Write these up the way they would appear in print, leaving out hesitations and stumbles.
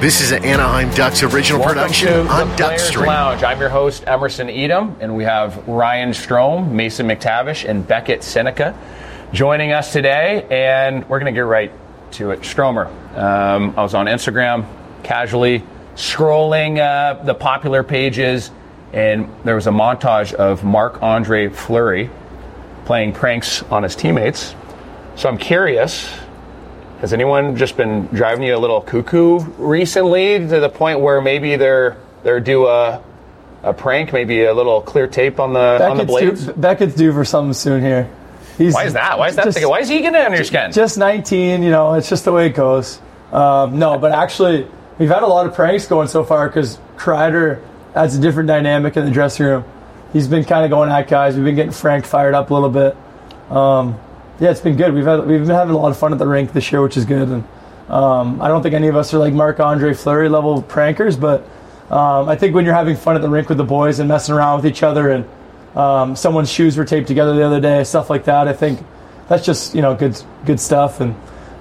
This is an Anaheim Ducks original production on Duckstream Lounge. I'm your host, Emerson Edom, and we have Ryan Strome, Mason McTavish, and Beckett Seneca joining us today, and we're going to get right to it. Stromer, I was on Instagram casually scrolling the popular pages, and there was a montage of Marc-Andre Fleury playing pranks on his teammates. So I'm curious, has anyone just been driving you a little cuckoo recently to the point where maybe they're due a prank, maybe a little clear tape on the blades? Beckett's due for something soon here. Why is that? Why is he getting under your skin? Just 19, it's just the way it goes. No, but actually, we've had a lot of pranks going so far because Kreider adds a different dynamic in the dressing room. He's been kind of going at guys. We've been getting Frank fired up a little bit. Yeah, it's been good. We've been having a lot of fun at the rink this year, which is good. And I don't think any of us are like Marc-Andre Fleury level prankers, but I think when you're having fun at the rink with the boys and messing around with each other, and someone's shoes were taped together the other day, stuff like that, I think that's just good stuff. And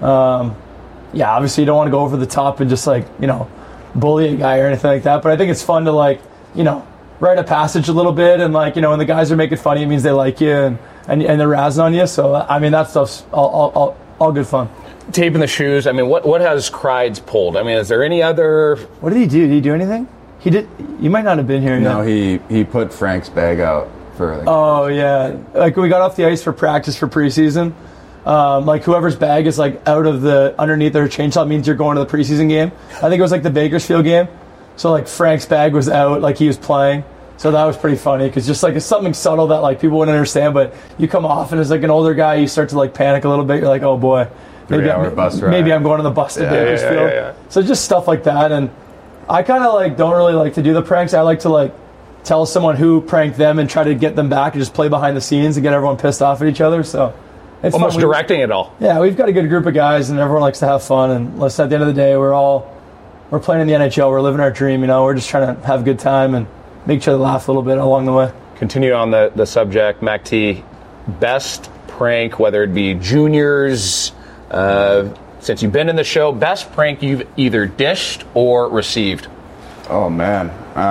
yeah, obviously you don't want to go over the top and just bully a guy or anything like that. But I think it's fun to write a passage a little bit, and when the guys are making fun of you, it means they like you and they're razzing on you. So I mean, that stuff's all good fun. Taping the shoes. I mean, what has Kreids pulled? I mean, is there any other? What did he do? Did he do anything? He did. You might not have been here. No, yet. he put Frank's bag out for. Oh yeah, we got off the ice for practice for preseason. Whoever's bag is out of the underneath their chainsaw means you're going to the preseason game. I think it was the Bakersfield game. So Frank's bag was out, he was playing. So that was pretty funny because just it's something subtle that people wouldn't understand, but you come off and as an older guy, you start to panic a little bit. You're like, oh boy, maybe I'm going on the bus to Bakersfield. Yeah. So just stuff like that, and I kind of don't really like to do the pranks. I like to tell someone who pranked them and try to get them back and just play behind the scenes and get everyone pissed off at each other. So it's almost directing it all. Yeah, we've got a good group of guys and everyone likes to have fun. And listen, at the end of the day, we're playing in the NHL. We're living our dream. We're just trying to have a good time and make each other laugh a little bit along the way. Continue on the subject, Mac T. Best prank, whether it be juniors, since you've been in the show, best prank you've either dished or received? Oh, man.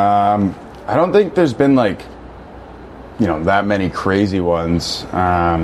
I don't think there's been, that many crazy ones. I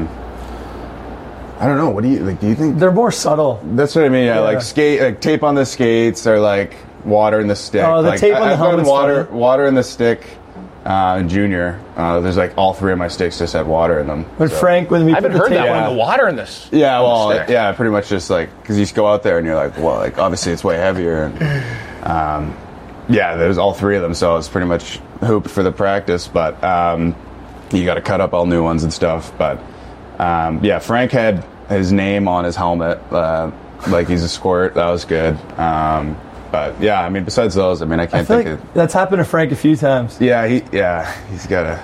don't know. What do you do? You think they're more subtle? That's what I mean. Yeah. Tape on the skates, or water in the stick. Oh, the tape on the helmet's water in the stick. In junior, there's all three of my sticks just had water in them. But Frank, when we I haven't heard that one. The water in this. Yeah, well, yeah, pretty much just because you just go out there and you're obviously it's way heavier, and there's all three of them, so it's pretty much hooped for the practice. But you got to cut up all new ones and stuff. But Frank had his name on his helmet, he's a squirt. That was good. But yeah, I mean, besides those, I can't think of. That's happened to Frank a few times. Yeah, he's got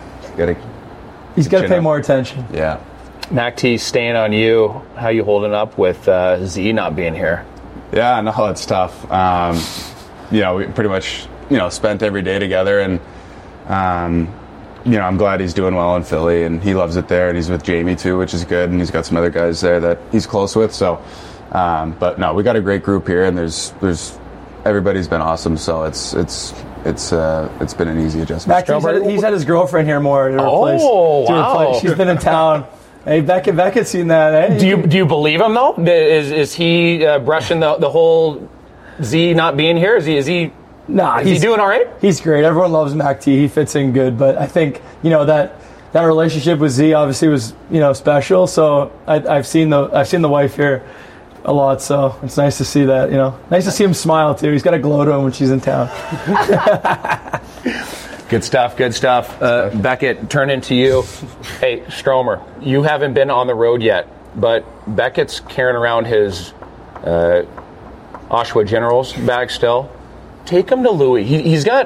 to pay more attention. Yeah. Mac T, staying on you. How you holding up with Z not being here? Yeah, no, it's tough. We pretty much spent every day together, and I'm glad he's doing well in Philly, and he loves it there, and he's with Jamie too, which is good, and he's got some other guys there that he's close with. So, but no, we got a great group here, and there's everybody's been awesome. So it's been an easy adjustment. He's had his girlfriend here more to replace. Oh, wow! She's been in town. Hey, Beckett's seen that. Hey? Do you believe him though? Is he brushing the whole Z not being here? Is he? Nah, is he doing all right? He's great. Everyone loves Mac T. He fits in good. But I think that relationship with Z obviously was special. So I've seen the wife here a lot. So it's nice to see that. Nice to see him smile too. He's got a glow to him when she's in town. Good stuff. Beckett, turn into you. Hey, Stromer, you haven't been on the road yet, but Beckett's carrying around his Oshawa Generals bag still. Take him to Louis. He's got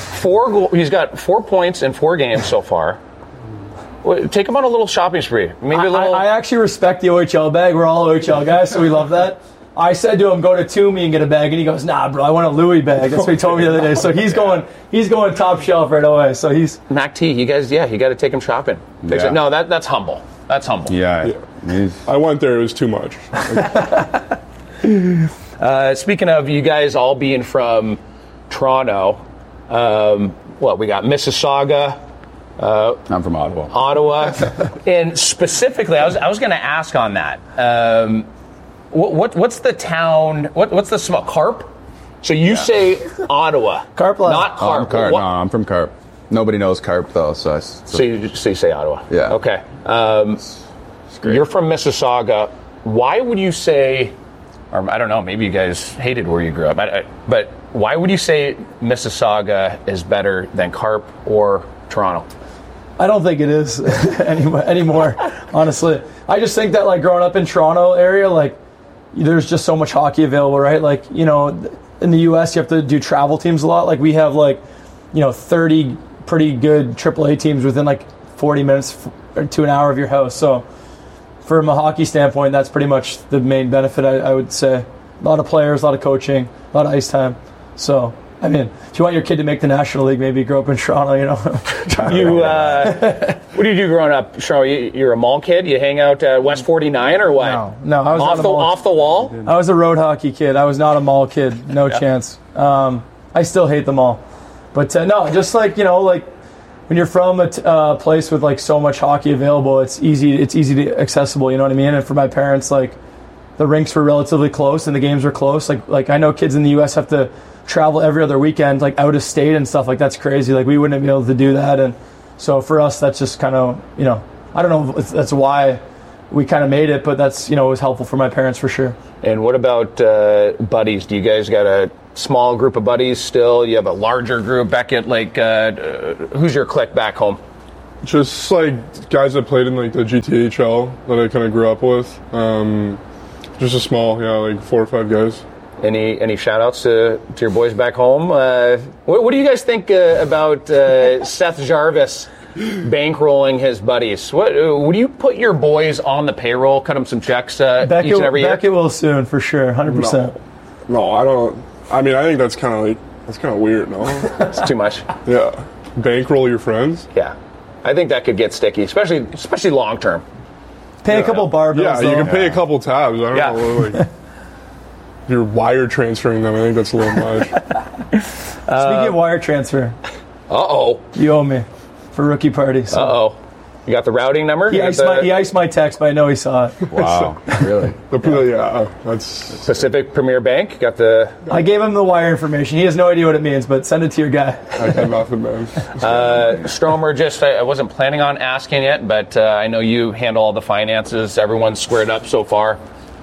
4 points in 4 games so far. Take him on a little shopping spree. Maybe a little. I actually respect the OHL bag. We're all OHL guys, so we love that. I said to him, go to Toomey and get a bag, and he goes, nah, bro, I want a Louis bag. That's what he told me the other day. So he's going top shelf right away. So he's Mac T. You guys, you got to take him shopping. Yeah. No, that's humble. That's humble. Yeah. I went there. It was too much. Speaking of you guys all being from Toronto, we got Mississauga. I'm from Ottawa. And specifically, I was going to ask on that. What's the town? What's the small Carp? So you say Ottawa, Carp, not Carp. I'm Carp. No, I'm from Carp. Nobody knows Carp though, so you say Ottawa. Yeah. Okay. You're from Mississauga. Why would you say? Or I don't know. Maybe you guys hated where you grew up. But why would you say Mississauga is better than Carp or Toronto? I don't think it is anymore, honestly. I just think that, like, growing up in Toronto area, like, there's just so much hockey available, right? Like, you know, in the U.S., you have to do travel teams a lot. Like, we have, like, 30 pretty good AAA teams within, like, 40 minutes to an hour of your house. So, from a hockey standpoint, that's pretty much the main benefit, I would say. A lot of players, a lot of coaching, a lot of ice time. So, I mean, if you want your kid to make the National League, maybe grow up in Toronto, What do you do growing up, Toronto? You're a mall kid? You hang out at West 49 or what? No, I was off the wall? I was a road hockey kid. I was not a mall kid. No chance. I still hate the mall. But no, just like, when you're from a place with like so much hockey available, it's easy to accessible, you know what I mean? And for my parents, like, the rinks were relatively close and the games were close. Like I know kids in the U.S. have to travel every other weekend, like out of state and stuff. Like, that's crazy. Like, we wouldn't be able to do that. And so for us, that's just kind of, I don't know if that's why we kind of made it, but that's, it was helpful for my parents for sure. And what about buddies? Do you guys got a small group of buddies still? You have a larger group? Beckett, like, who's your clique back home? Just like guys that played in like the GTHL that I kind of grew up with. Just a small, like 4 or 5 guys. Any shout-outs to your boys back home? What do you guys think about Seth Jarvis bankrolling his buddies? Would you put your boys on the payroll, cut them some checks each and every year? Beckett will soon, for sure, 100%. No, I don't. I mean, I think that's kind of weird, no? It's too much. Yeah. Bankroll your friends? Yeah. I think that could get sticky, especially long-term. Pay a couple bar bills, you can pay a couple tabs. I don't know, like... You're wire transferring them. I think that's a little much. Speaking of wire transfer. Uh-oh. You owe me for rookie party. So. Uh-oh. You got the routing number? He iced my text, but I know he saw it. Wow. Really? That's... Pacific Premier Bank? Got the... I gave him the wire information. He has no idea what it means, but send it to your guy. I have nothing, man. Stromer, I wasn't planning on asking it, but I know you handle all the finances. Everyone's squared up so far.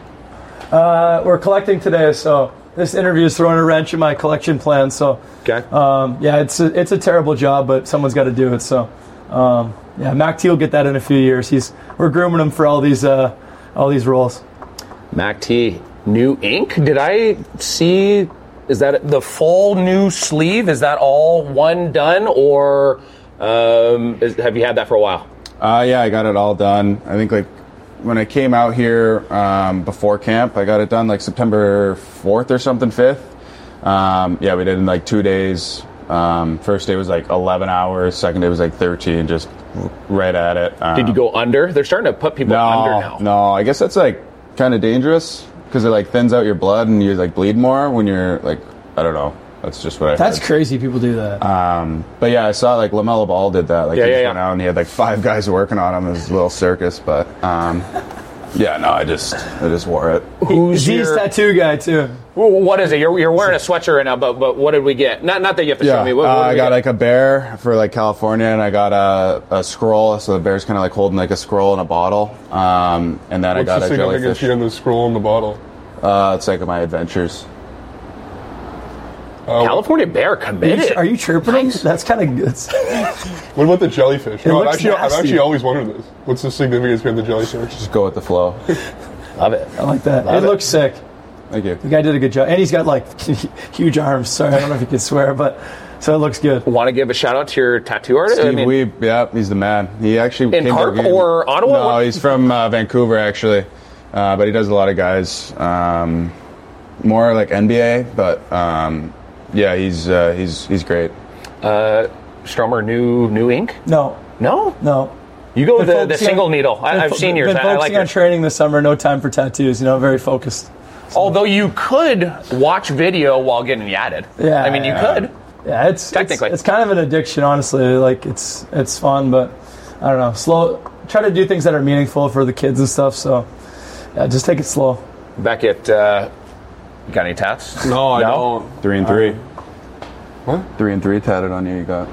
We're collecting today, so this interview is throwing a wrench in my collection plan. So, okay. It's a terrible job, but someone's got to do it. So, Mac T will get that in a few years. We're grooming him for all these roles. Mac T, new ink? Did I see? Is that the full new sleeve? Is that all one done, or have you had that for a while? Yeah, I got it all done. I think when I came out here before camp, I got it done like September 4th or something, 5th. We did it in like 2 days. First day was like 11 hours. Second day was like 13, just right at it. Did you go under? They're starting to put people under now. No, I guess that's like kind of dangerous because it like thins out your blood and you like bleed more when you're like, I don't know. That's just what I That's heard. crazy people do that. But yeah, I saw like LaMelo Ball did that. Like he just went out and he had like 5 guys working on him. It was a little circus, but I just wore it. He's tattoo guy too. What is it? You're wearing a sweatshirt right now, but what did we get? Not that you have to show me. What I got like a bear for like California, and I got a scroll. So the bear's kind of like holding like a scroll in a bottle. And then I got a jellyfish. What's the significance here in the scroll in the bottle? It's like my adventures. California bear committed. Are you chirping him? That's kind of good. What about the jellyfish? I've actually always wondered this. What's the significance behind the jellyfish? Just go with the flow. Love it. I like that. It looks sick. Thank you. The guy did a good job. And he's got like huge arms. Sorry, I don't know if you can swear, but so it looks good. Want to give a shout out to your tattoo artist? Steve Weeb, he's the man. He actually in Carp or Ottawa? No, he's from Vancouver actually. But he does a lot of guys. More like NBA, but he's great. Stromer, new ink? No. You go with the single needle. I've seen yours. Been focusing on training this summer. No time for tattoos. Very focused. Although you could watch video while getting yatted. Yeah, I mean, you could. Yeah, it's Technically. it's kind of an addiction, honestly. Like it's fun, but I don't know. Try to do things that are meaningful for the kids and stuff. So yeah, just take it slow. Beckett, you got any tats? No, I don't. 3 and 3. What? 3 and 3 tatted on you got.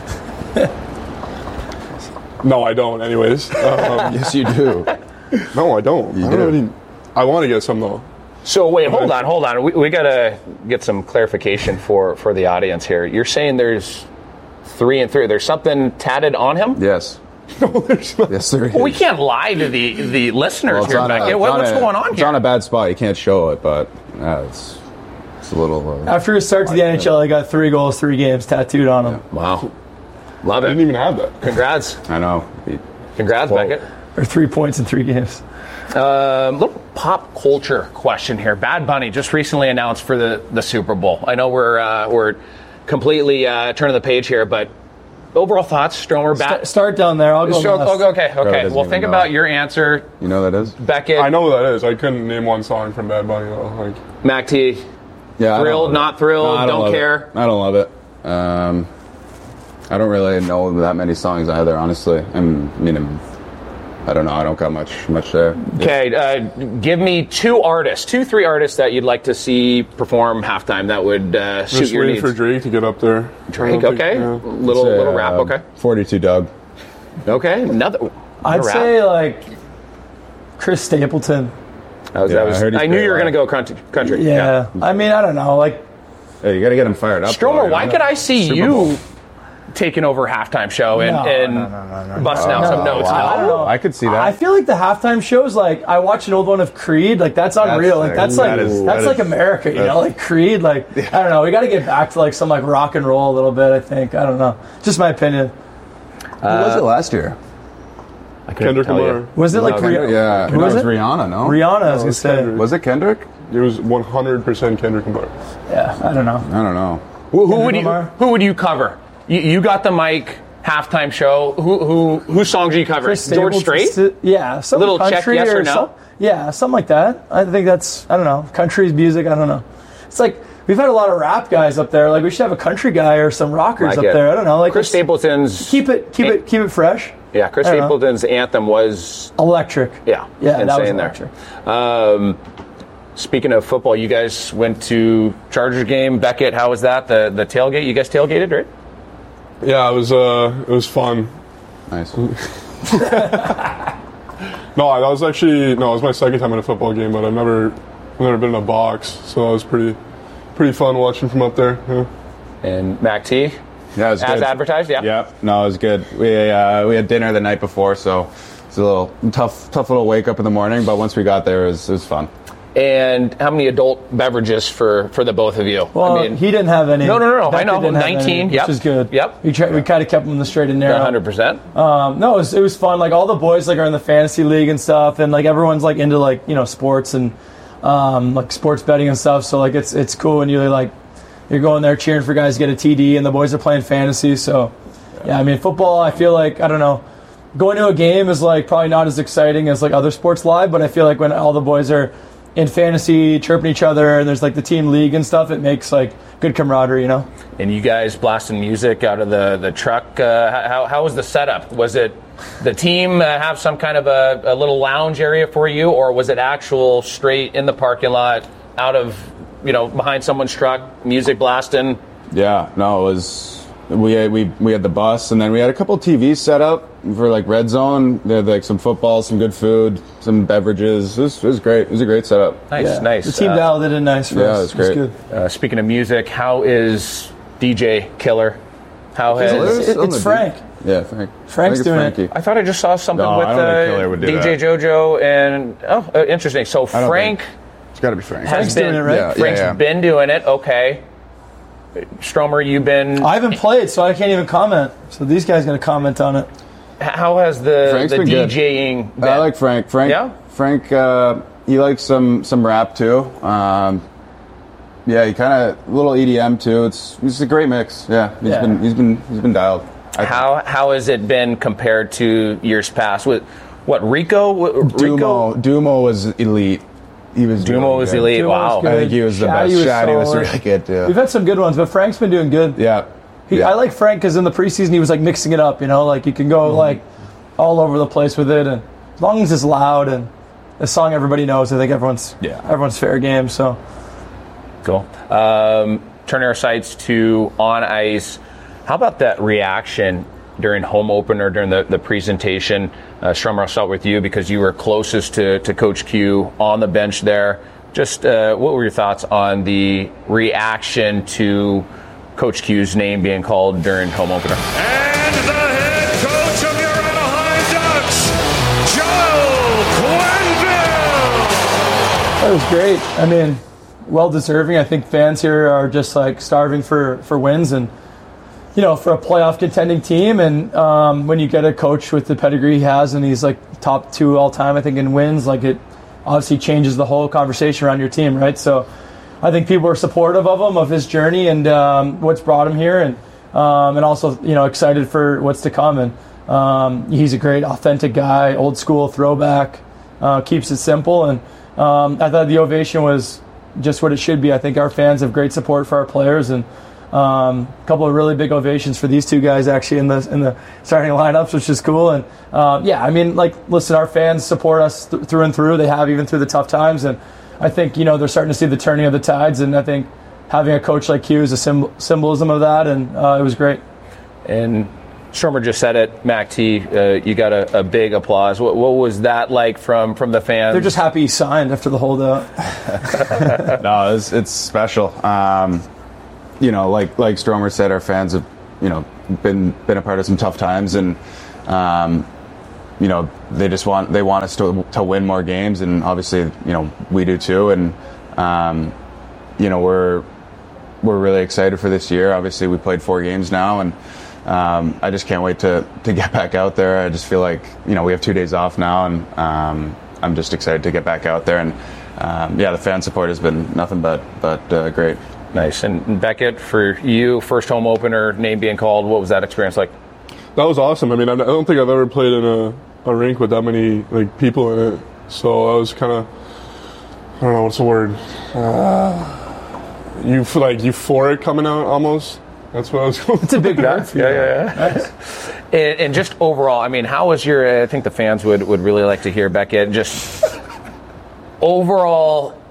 No, I don't. Anyways, Yes, you do. no, I don't. You I do. don't really. I want to get some though. So wait, hold on. We got to get some clarification for the audience here. You're saying there's 3 and 3. There's something tatted on him? Yes. No, there's not. Yes, there is. Well, we can't lie to the listeners Well, it's here, on Beckett. a- What's it's on a- going on It's here? on a bad spot. You can't show it, but it's a little. After his start to the NHL, he got 3 goals, 3 games tattooed on him, Wow. Love I it. didn't even have that. Congrats. I know. Congrats, Whoa. Beckett. or 3 points in 3 games. Little pop culture question here. Bad Bunny just recently announced for the Super Bowl. I know we're completely turning the page here, but overall thoughts, Stromer, Start down there. I'll go last. Okay. doesn't Well, even think know. about your answer, You know what that is? Beckett. I know what that is. I couldn't name one song from Bad Bunny though. Like, Mac T. Yeah. I don't Thrilled, love not it. thrilled, No, I don't love care. it. I don't love it. I don't really know that many songs either, honestly. I don't know. I don't got much there. Okay, give me 3 artists that you'd like to see perform halftime that would suit just your waiting needs. for Drake to get up there. Drake, I don't think- okay. yeah. Little rap, okay. 42 Doug. Okay, another I'd rap. say like Chris Stapleton. That was, Yeah, I heard he's I knew great you were going to live. go country. Yeah. I mean, I don't know. Like, Hey, you got to get him fired up. Stromer, though, why you know? could I see Super you Bowl. taking over halftime show and busting out some notes? I don't know. I could see that. I feel like the halftime shows, like, I watched an old one of Creed, like, that's unreal. Like, that's like, that's like America, you know? Like, Creed, like, I don't know. We got to get back to, like, some, like, rock and roll a little bit, I think. I don't know. Just my opinion. Who was it last year? Kendrick Lamar. Was it, like, Yeah, Who no, was it was it? Rihanna, no? Rihanna, I was going to it's say. Kendrick. Was it Kendrick? It was 100% Kendrick Lamar. Yeah, I don't know. I don't know. Who Kendrick Lamar? would you cover? You got the mic, halftime show. Whose songs are you covering? Chris George Stapleton, Strait? Yeah, some Little check, country yes or no? some- yeah, something like that. I think that's, I don't know, country's music, I don't know. It's like, we've had a lot of rap guys up there. Like, we should have a country guy or some rockers Like up it. there. I don't know. Like, Chris let's Stapleton's keep it fresh. Yeah, Chris I don't know. Stapleton's anthem was Electric. yeah that was insane electric. there. Speaking of football, you guys went to Chargers game. Beckett, how was that? The tailgate? You guys tailgated, right? Yeah, it was fun. Nice. No, that was actually it was my second time in a football game, but I've never been in a box, so that was pretty fun watching from up there. Yeah. And Mac T, Yeah, it was as good. advertised, yeah. Yep. No, it was good. We had dinner the night before, so it's a little tough little wake up in the morning. But once we got there, it was fun. And how many adult beverages for the both of you? Well, I mean, he didn't have any. No, I Beckett know. didn't have 19, any, yep. which is good. Yep. We kind of kept him in the straight and narrow. 100%. No, it was fun. Like, all the boys like are in the fantasy league and stuff, and like everyone's like into like, you know, sports and like sports betting and stuff. So like it's cool when you're like you're going there cheering for guys to get a TD, and the boys are playing fantasy. So yeah, I mean, football, I feel like, I don't know, going to a game is like probably not as exciting as like other sports live, but I feel like when all the boys are in fantasy chirping each other and there's like the team league and stuff, it makes like good camaraderie, you know. And you guys blasting music out of the truck. How was the setup? Was it the team have some kind of a little lounge area for you, or was it actual straight in the parking lot, out of, you know, behind someone's truck, music blasting? Yeah. No, it was. We had the bus, and then we had a couple TVs set up for like Red Zone. They had like some football, some good food, some beverages. It was great. It was a great setup. Nice, Yeah. nice. The team dialed it in nice for yeah, us. it was great. good. Speaking of music, how is DJ Killer? How has It's Frank. Yeah, Frank. Frank's I think it's doing it. Frankie. I thought I just saw something No, with I don't think Killer would do DJ that. JoJo and interesting. So don't Frank It's got to be Frank. has Frank's been doing it, right? Yeah, Frank's been doing it. Okay, Stromer, you've been. I haven't played, so I can't even comment. So these guys going to comment on it. How has the Frank's been good. DJing been? I like Frank. Yeah? Frank. He likes some rap too. Yeah, he kind of a little EDM too. It's a great mix. Yeah, he's been dialed. How has it been compared to years past? With what Rico? Dumo was elite. Dumo was elite. Dumo Wow. was good. I think he was the best. Shaddy was really good too. We've had some good ones, but Frank's been doing good. Yeah. I like Frank because in the preseason he was like mixing it up, like you can go like all over the place with it, and as long as it's loud and a song everybody knows, I think everyone's fair game. So cool. Turning our sights to on ice, how about that reaction during home opener, during the presentation? Stromer, I'll start with you because you were closest to Coach Q on the bench there. Just what were your thoughts on the reaction to Coach Q's name being called during home opener? And the head coach of your Anaheim Ducks, Joe Quenneville. that was great. I mean, well deserving. I think fans here are just like starving for wins and for a playoff contending team. And when you get a coach with the pedigree he has, and he's like top 2 all time, I think, in wins, like it obviously changes the whole conversation around your team, right? So I think people are supportive of him, of his journey, and what's brought him here, and also excited for what's to come. And he's a great, authentic guy, old school throwback, keeps it simple, and I thought the ovation was just what it should be. I think our fans have great support for our players, and a couple of really big ovations for these two guys actually in the starting lineups, which is cool. And listen, our fans support us through and through. They have even through the tough times, and I think they're starting to see the turning of the tides. And I think having a coach like Q is a symbolism of that, and it was great. And Stromer just said it, Mac T. You got a big applause. What was that like from the fans? They're just happy he signed after the holdout. No, it's special. Like Stromer said, our fans have been a part of some tough times, and they want us to win more games, and obviously we do too, and we're really excited for this year. Obviously we played 4 games now, and I just can't wait to get back out there. I just feel like we have 2 days off now, and I'm just excited to get back out there, and the fan support has been nothing but great. Nice. And Beckett, for you, first home opener, name being called, what was that experience like? That was awesome. I mean, I don't think I've ever played in a rink with that many people in it. So I was kind of, I don't know what's the word. You feel like euphoric coming out almost. That's what I was going. It's a big word. Yeah. Nice. And just overall, I mean, how was your? I think the fans would really like to hear Beckett. Just overall.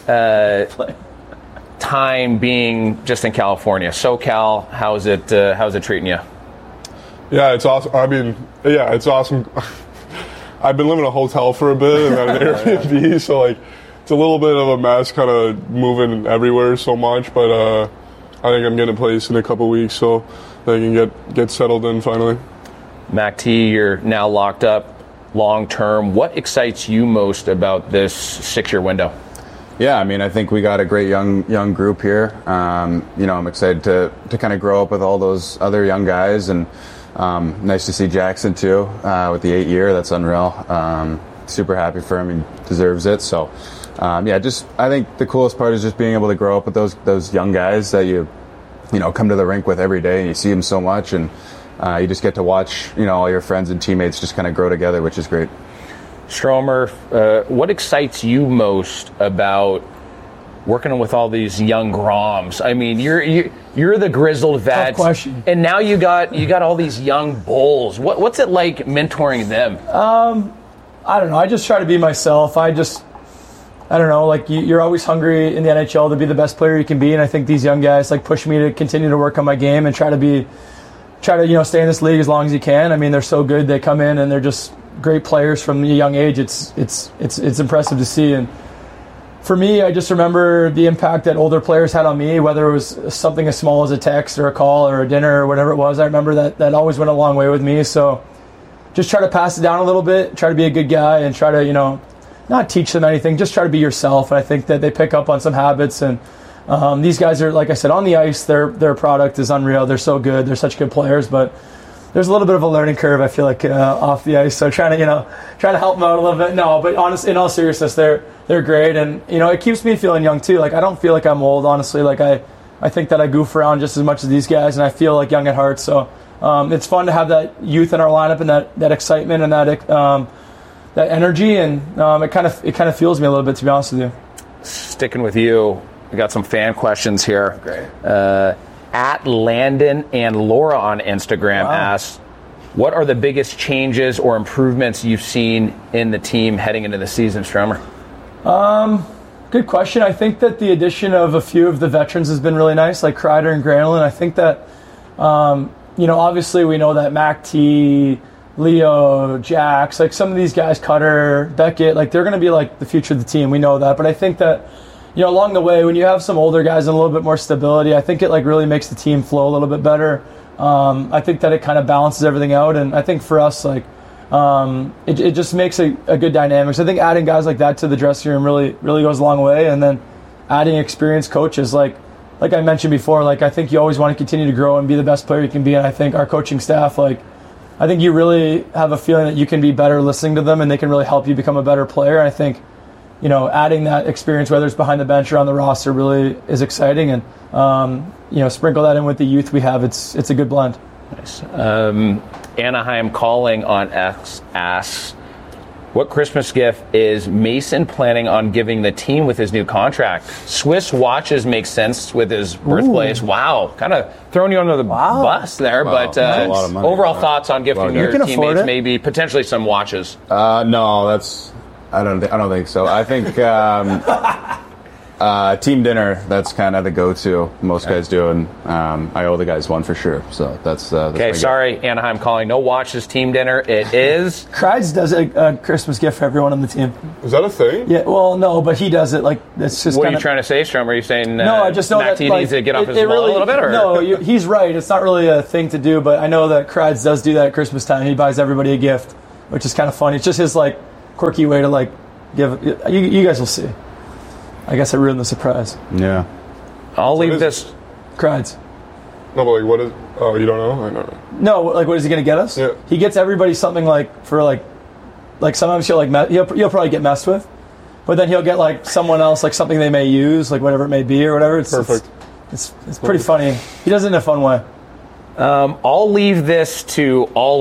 Time being just in California, SoCal, how's it treating you? Yeah, it's awesome. I mean, yeah, it's awesome. I've been living in a hotel for a bit and then an Airbnb, so it's a little bit of a mess, kind of moving everywhere so much. But I think I'm getting a place in a couple weeks, so I can get settled in finally. Mac T, you're now locked up long term. What excites you most about this 6-year window? Yeah, I mean, I think we got a great young group here. I'm excited to kind of grow up with all those other young guys, and nice to see Jackson too with the 8-year. That's unreal. Super happy for him. He deserves it. So, I think the coolest part is just being able to grow up with those young guys that you come to the rink with every day, and you see them so much, and you just get to watch all your friends and teammates just kind of grow together, which is great. Stromer, what excites you most about working with all these young Groms? I mean, you're the grizzled vet, tough question. And now you got all these young bulls. What's it like mentoring them? I don't know. I just try to be myself. I don't know. You're always hungry in the NHL to be the best player you can be, and I think these young guys push me to continue to work on my game and try to stay in this league as long as you can. I mean, they're so good. They come in and they're just great players from a young age. It's impressive to see. And for me, I just remember the impact that older players had on me, whether it was something as small as a text or a call or a dinner or whatever it was. I remember that always went a long way with me. So just try to pass it down a little bit, try to be a good guy, and try to, not teach them anything, just try to be yourself. And I think that they pick up on some habits. And these guys are, like I said, on the ice, their product is unreal. They're so good. They're such good players, but there's a little bit of a learning curve, I feel like, off the ice. So trying to help them out a little bit. No, but honestly, in all seriousness, they're great, and it keeps me feeling young too. I don't feel like I'm old, honestly. I think that I goof around just as much as these guys, and I feel young at heart. So it's fun to have that youth in our lineup and that excitement and that energy, and it kind of fuels me a little bit, to be honest with you. Sticking with you, we got some fan questions here. Great. At Landon and Laura on Instagram asks, what are the biggest changes or improvements you've seen in the team heading into the season, Stromer? Good question. I think that the addition of a few of the veterans has been really nice, like Kreider and Granlund. I think that, obviously we know that Mac T, Leo, Jax, like some of these guys, Cutter, Beckett, like they're going to be like the future of the team. We know that. But I think that, along the way, when you have some older guys and a little bit more stability, I think it like really makes the team flow a little bit better. I think that it kind of balances everything out. And I think for us, like, it just makes a good dynamic. So I think adding guys like that to the dressing room really goes a long way. And then adding experienced coaches, like I mentioned before, like I think you always want to continue to grow and be the best player you can be. And I think our coaching staff, like, I think you really have a feeling that you can be better listening to them and they can really help you become a better player. I think, adding that experience, whether it's behind the bench or on the roster, really is exciting. And, sprinkle that in with the youth we have. It's a good blend. Nice. Anaheim Calling on X asks, what Christmas gift is Mason planning on giving the team with his new contract? Swiss watches make sense with his birthplace. Wow. Kind of throwing you under the bus there. Wow. But That's a lot of money. Overall thoughts on gifting your teammates, maybe potentially some watches? No, I don't think so. I think team dinner, that's kind of the go-to most guys do, and I owe the guys one for sure. So that's okay. Sorry, Anaheim Calling. No watches, team dinner. It is. Kreids does a Christmas gift for everyone on the team. Is that a thing? Yeah. Well, no, but he does it. Like it's just. What are you trying to say, Strom? Are you saying no? I just know Mac that T needs to get off his wall a little bit. Or? No, he's right. It's not really a thing to do, but I know that Kreids does do that at Christmas time. He buys everybody a gift, which is kind of funny. It's just his like quirky way to like give. You guys will see. I guess I ruined the surprise. Yeah. I'll leave this. Kreids. No, but like, what is? Oh, you don't know? I don't know. No, like, what is he going to get us? Yeah. He gets everybody something like for like sometimes he'll probably get messed with, but then he'll get like someone else like something they may use, like whatever it may be or whatever. It's perfect. It's pretty funny. He does it in a fun way. I'll leave this to all